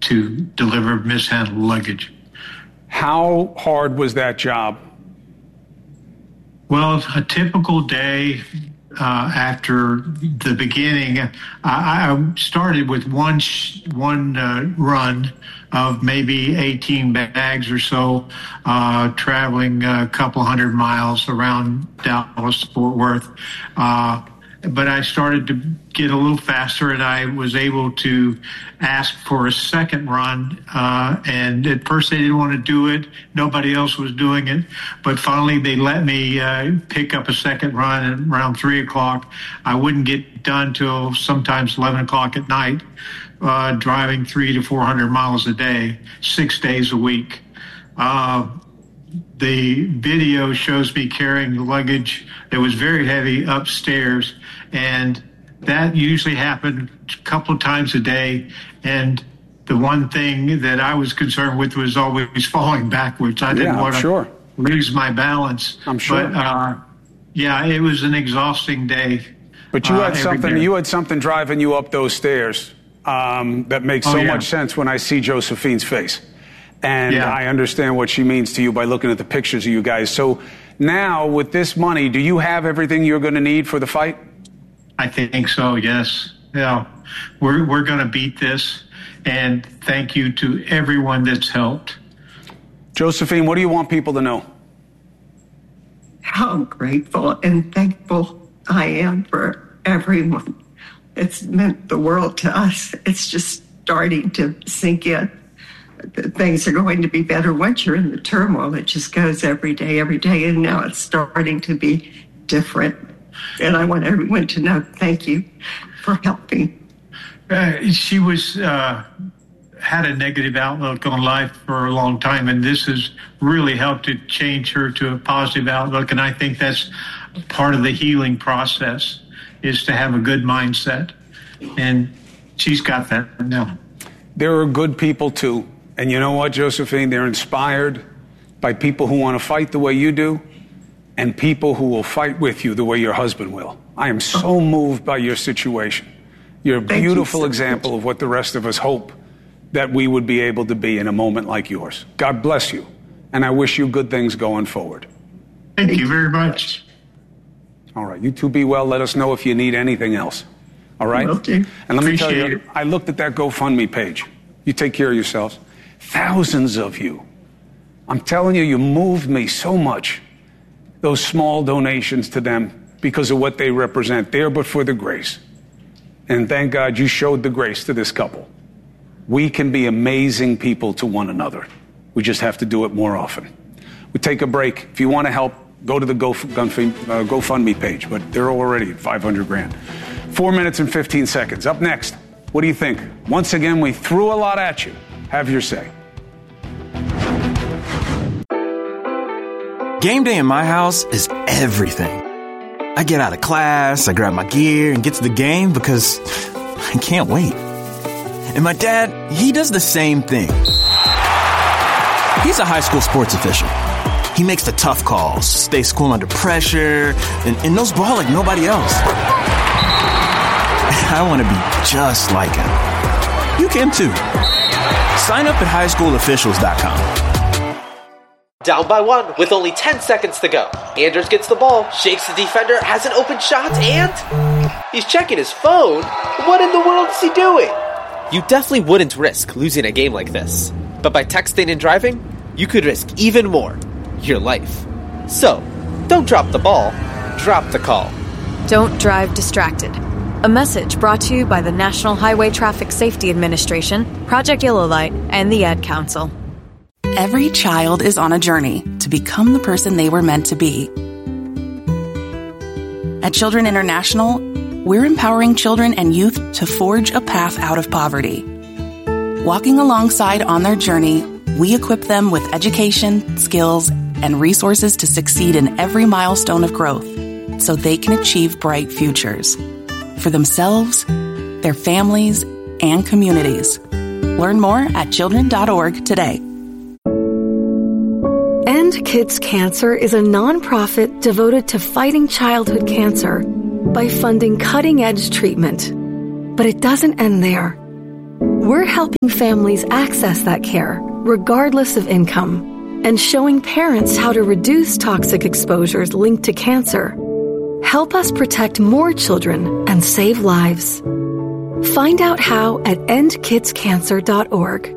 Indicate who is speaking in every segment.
Speaker 1: to deliver mishandled luggage.
Speaker 2: How hard was that job?
Speaker 1: Well, a typical day after the beginning, I started with one run of maybe 18 bags or so, traveling a couple hundred miles around Dallas, Fort Worth. But I started to get a little faster, and I was able to ask for a second run. And at first they didn't want to do it. Nobody else was doing it. But finally they let me pick up a second run at around 3 o'clock. I wouldn't get done till sometimes 11 o'clock at night, driving 300 to 400 miles a day, 6 days a week. The video shows me carrying luggage that was very heavy upstairs, and that usually happened a couple of times a day. And the one thing that I was concerned with was always falling backwards. I didn't want to lose my balance.
Speaker 2: I'm sure.
Speaker 1: But, it was an exhausting day.
Speaker 2: But you had something. You had something driving you up those stairs that makes so much sense when I see Josephine's face. And I understand what she means to you by looking at the pictures of you guys. So now, with this money, do you have everything you're going to need for the fight?
Speaker 1: I think so, yes. Yeah, we're going to beat this. And thank you to everyone that's helped.
Speaker 2: Josephine, what do you want people to know?
Speaker 3: How grateful and thankful I am for everyone. It's meant the world to us. It's just starting to sink in. Things are going to be better once you're in the turmoil. It just goes every day, and now it's starting to be different. And I want everyone to know thank you for helping.
Speaker 1: She was had a negative outlook on life for a long time, and this has really helped to change her to a positive outlook. And I think that's part of the healing process, is to have a good mindset. And she's got that now.
Speaker 2: There are good people, too. And you know what, Josephine? They're inspired by people who want to fight the way you do and people who will fight with you the way your husband will. I am so moved by your situation. You're a beautiful example of what the rest of us hope that we would be able to be in a moment like yours. God bless you. And I wish you good things going forward.
Speaker 1: Thank you very much.
Speaker 2: All right. You two be well. Let us know if you need anything else. All right?
Speaker 3: Okay.
Speaker 2: And let me tell you, I looked at that GoFundMe page. You take care of yourselves. Thousands of you. I'm telling you, you moved me so much. Those small donations to them because of what they represent. There but for the grace. And thank God you showed the grace to this couple. We can be amazing people to one another. We just have to do it more often. We take a break. If you want to help, go to the GoFundMe page, but they're already at $500,000. 4 minutes and 15 seconds. Up next, what do you think? Once again, we threw a lot at you. Have your say.
Speaker 4: Game day in my house is everything. I get out of class, I grab my gear and get to the game because I can't wait. And my dad, he does the same thing. He's a high school sports official. He makes the tough calls, stays cool under pressure, and knows ball like nobody else. I want to be just like him. You can too. Sign up at highschoolofficials.com.
Speaker 5: Down by one with only 10 seconds to go. Anders gets the ball, shakes the defender, has an open shot, and he's checking his phone. What in the world is he doing? You definitely wouldn't risk losing a game like this. But by texting and driving, you could risk even more. Your life. So, don't drop the ball, drop the call.
Speaker 6: Don't drive distracted. A message brought to you by the National Highway Traffic Safety Administration, Project Yellow Light, and the Ad Council.
Speaker 7: Every child is on a journey to become the person they were meant to be. At Children International, we're empowering children and youth to forge a path out of poverty. Walking alongside on their journey, we equip them with education, skills, and resources to succeed in every milestone of growth so they can achieve bright futures for themselves, their families, and communities. Learn more at children.org today.
Speaker 8: End Kids Cancer is a nonprofit devoted to fighting childhood cancer by funding cutting-edge treatment. But it doesn't end there. We're helping families access that care, regardless of income, and showing parents how to reduce toxic exposures linked to cancer. Help us protect more children and save lives. Find out how at endkidscancer.org.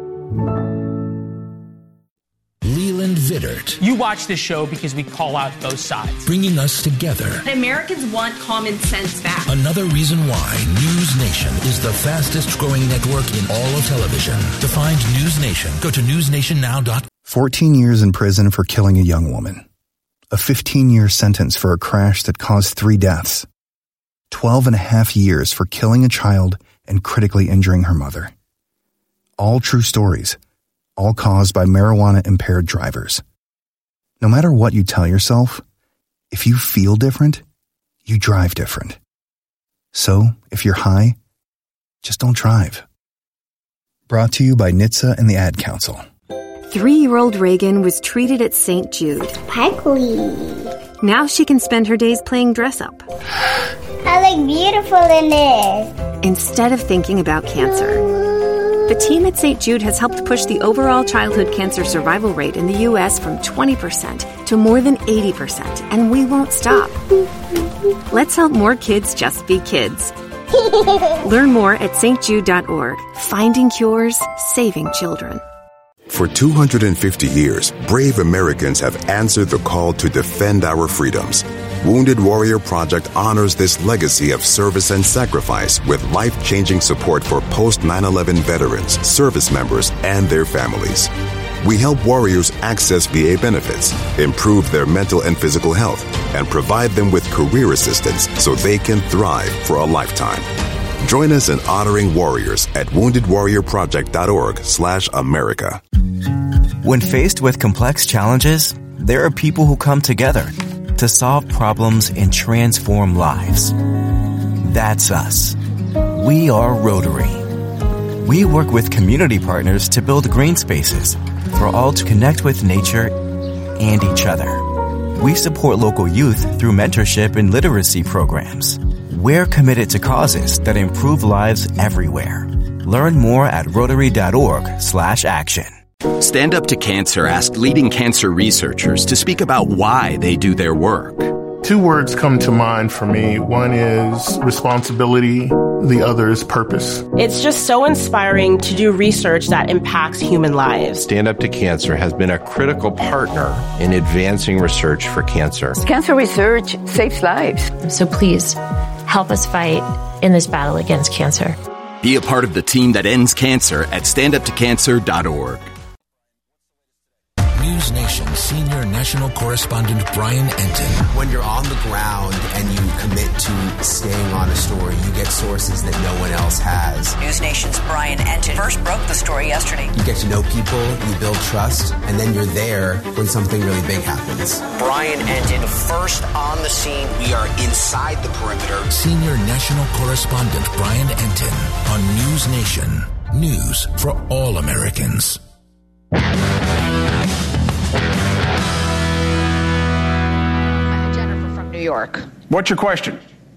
Speaker 9: Leland Vittert.
Speaker 10: You watch this show because we call out both sides.
Speaker 9: Bringing us together.
Speaker 11: Americans want common sense back.
Speaker 9: Another reason why News Nation is the fastest growing network in all of television. To find News Nation, go to newsnationnow.com.
Speaker 12: 14 years in prison for killing a young woman. A 15-year sentence for a crash that caused 3 deaths. 12 and a half years for killing a child and critically injuring her mother. All true stories. All caused by marijuana-impaired drivers. No matter what you tell yourself, if you feel different, you drive different. So, if you're high, just don't drive. Brought to you by NHTSA and the Ad Council.
Speaker 13: 3-year-old Reagan was treated at St. Jude.
Speaker 14: Sparkly.
Speaker 13: Now she can spend her days playing dress-up.
Speaker 14: I look beautiful in this.
Speaker 13: Instead of thinking about cancer. The team at St. Jude has helped push the overall childhood cancer survival rate in the U.S. from 20% to more than 80%, and we won't stop. Let's help more kids just be kids. Learn more at stjude.org. Finding cures, saving children.
Speaker 15: For 250 years, brave Americans have answered the call to defend our freedoms. Wounded Warrior Project honors this legacy of service and sacrifice with life-changing support for post-9/11 veterans, service members, and their families. We help warriors access VA benefits, improve their mental and physical health, and provide them with career assistance so they can thrive for a lifetime. Join us in honoring warriors at woundedwarriorproject.org/America.
Speaker 4: When faced with complex challenges, there are people who come together to solve problems and transform lives. That's us. We are Rotary. We work with community partners to build green spaces for all to connect with nature and each other. We support local youth through mentorship and literacy programs. We're committed to causes that improve lives everywhere. Learn more at Rotary.org/action.
Speaker 16: Stand Up to Cancer asked leading cancer researchers to speak about why they do their work.
Speaker 17: 2 words come to mind for me. One is responsibility. The other is purpose.
Speaker 18: It's just so inspiring to do research that impacts human lives.
Speaker 19: Stand Up to Cancer has been a critical partner in advancing research for cancer.
Speaker 20: Cancer research saves lives.
Speaker 21: So please, help us fight in this battle against cancer.
Speaker 16: Be a part of the team that ends cancer at standuptocancer.org.
Speaker 9: News Nation senior national correspondent Brian Entin.
Speaker 22: When you're on the ground and you commit to staying on a story, you get sources that no one else has.
Speaker 23: News Nation's Brian Entin first broke the story yesterday.
Speaker 22: You get to know people, you build trust, and then you're there when something really big happens.
Speaker 23: Brian Entin first on the scene. We are inside the perimeter.
Speaker 9: Senior national correspondent Brian Entin on News Nation. News for all Americans.
Speaker 24: New York.
Speaker 2: What's your question?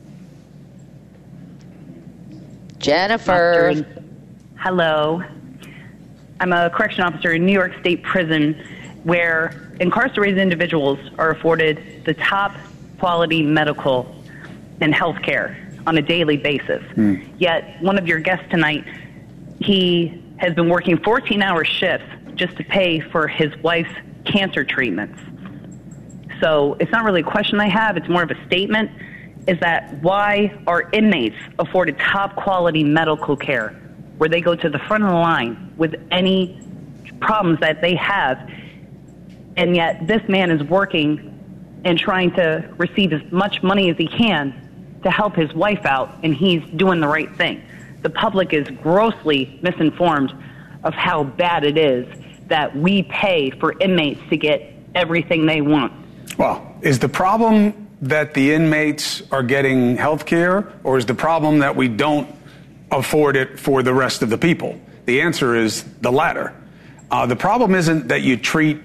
Speaker 24: Jennifer.
Speaker 25: Hello. I'm a correction officer in New York State Prison where incarcerated individuals are afforded the top quality medical and health care on a daily basis. Yet one of your guests tonight, he has been working 14-hour shifts just to pay for his wife's cancer treatments. So it's not really a question I have, it's more of a statement, is that why are inmates afforded top quality medical care where they go to the front of the line with any problems that they have, and yet this man is working and trying to receive as much money as he can to help his wife out, and he's doing the right thing. The public is grossly misinformed of how bad it is that we pay for inmates to get everything they want.
Speaker 2: Well, is the problem that the inmates are getting health care, or is the problem that we don't afford it for the rest of the people? The answer is the latter. The problem isn't that you treat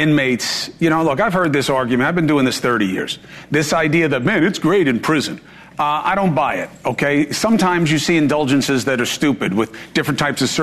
Speaker 2: inmates, look, I've heard this argument. I've been doing this 30 years. This idea that, man, it's great in prison. I don't buy it, okay? Sometimes you see indulgences that are stupid with different types of